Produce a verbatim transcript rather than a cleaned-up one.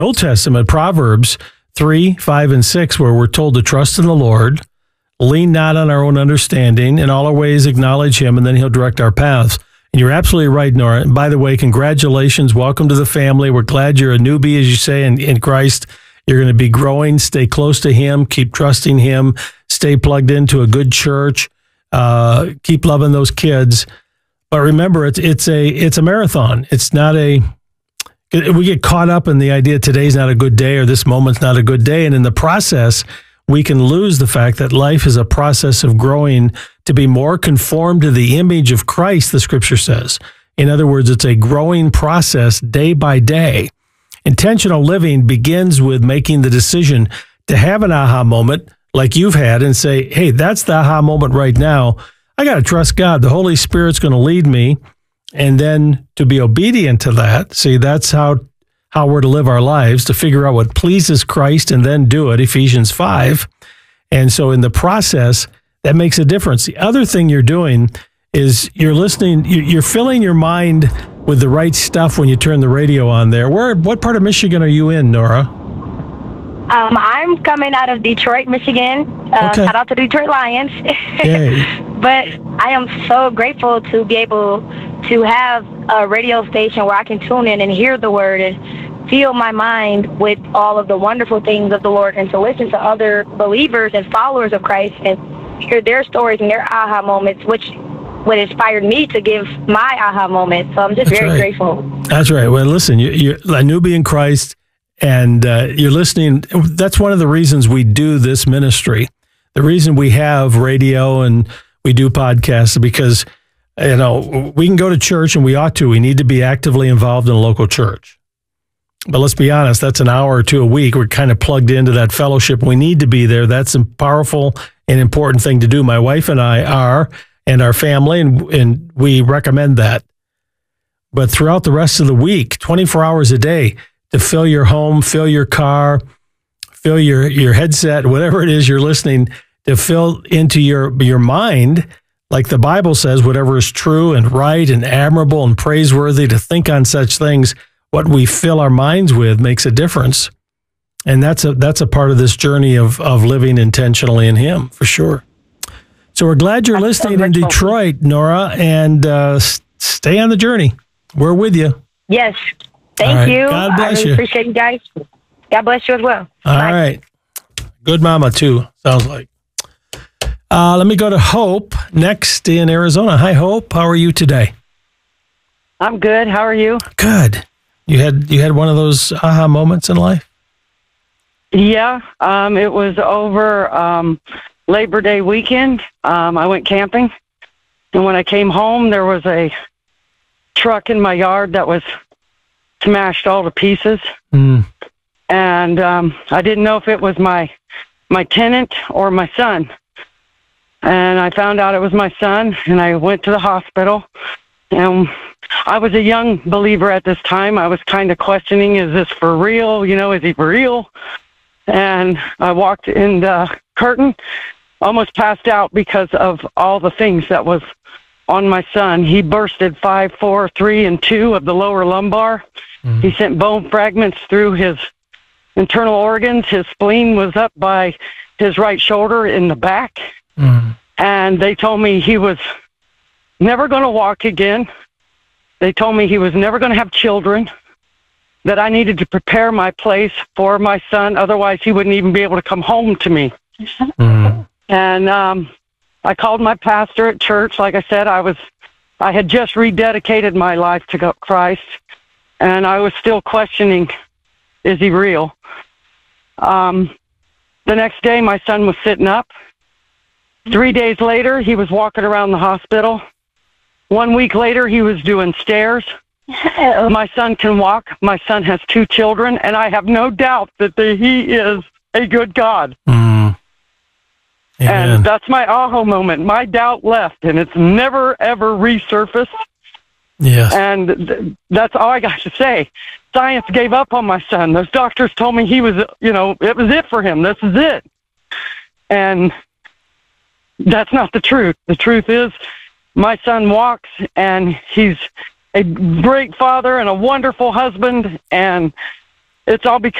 Old Testament, Proverbs three, five, and six, where we're told to trust in the Lord, lean not on our own understanding, in all our ways acknowledge him, and then he'll direct our paths. And you're absolutely right, Nora. And by the way, congratulations. Welcome to the family. We're glad you're a newbie, as you say, in, in Christ. You're going to be growing. Stay close to him. Keep trusting him. Stay plugged into a good church. Uh, keep loving those kids. But remember, it's it's a it's a marathon. It's not a. We get caught up in the idea today's not a good day or this moment's not a good day, and in the process, we can lose the fact that life is a process of growing to be more conformed to the image of Christ. The Scripture says. In other words, it's a growing process day by day. Intentional living begins with making the decision to have an aha moment like you've had and say, hey, that's the aha moment right now. I got to trust God. The Holy Spirit's going to lead me. And then to be obedient to that. See, that's how, how we're to live our lives, to figure out what pleases Christ and then do it, Ephesians five. And so in the process, that makes a difference. The other thing you're doing is you're listening, you're filling your mind with the right stuff when you turn the radio on there. Where, what part of Michigan are you in, Nora? Um, I'm coming out of Detroit, Michigan. Uh, okay. Shout out to Detroit Lions. But I am so grateful to be able to have a radio station where I can tune in and hear the word and fill my mind with all of the wonderful things of the Lord, and to listen to other believers and followers of Christ and hear their stories and their aha moments, which what inspired me to give my aha moment. So I'm just That's very right. grateful. That's right. Well, listen, you, you're a newbie in Christ, and uh, you're listening. That's one of the reasons we do this ministry. The reason we have radio and we do podcasts is because, you know, we can go to church, and we ought to. We need to be actively involved in a local church. But let's be honest, that's an hour or two a week. We're kind of plugged into that fellowship. We need to be there. That's a powerful and important thing to do. My wife and I are, and our family, and, and we recommend that. But throughout the rest of the week, twenty-four hours a day, to fill your home, fill your car, fill your, your headset, whatever it is you're listening, to fill into your, your mind, like the Bible says, whatever is true and right and admirable and praiseworthy, to think on such things. What we fill our minds with makes a difference. And that's a that's a part of this journey of, of living intentionally in him, for sure. So we're glad you're listening in Detroit, Nora, and uh, stay on the journey. We're with you. Yes. Thank right. you. God bless I really you. appreciate you guys. God bless you as well. All Bye. right. Good mama, too, sounds like. Uh, let me go to Hope next in Arizona. Hi, Hope. How are you today? I'm good. How are you? Good. You had you had one of those aha moments in life? Yeah, um, it was over um, Labor Day weekend. Um, I went camping, and when I came home, there was a truck in my yard that was smashed all to pieces. Mm. And um, I didn't know if it was my my tenant or my son. And I found out it was my son, and I went to the hospital. And I was a young believer at this time. I was kind of questioning, is this for real? You know, is he for real? And I walked in the curtain, almost passed out because of all the things that was on my son. He bursted five, four, three, and two of the lower lumbar. Mm-hmm. He sent bone fragments through his internal organs. His spleen was up by his right shoulder in the back. Mm-hmm. And they told me he was never going to walk again. They told me he was never going to have children, that I needed to prepare my place for my son. Otherwise, he wouldn't even be able to come home to me. Mm-hmm. And um, I called my pastor at church. Like I said, I was, I had just rededicated my life to Christ, and I was still questioning, is he real? Um, the next day, my son was sitting up. Three days later, he was walking around the hospital. One week later, he was doing stairs. My son can walk. My son has two children, and I have no doubt that the, he is a good God. Mm. And that's my aha moment. My doubt left, and it's never, ever resurfaced. Yes. And th- that's all I got to say. Science gave up on my son. Those doctors told me he was, you know, it was it for him. This is it. And that's not the truth. The truth is, my son walks, and he's a great father and a wonderful husband, and it's all because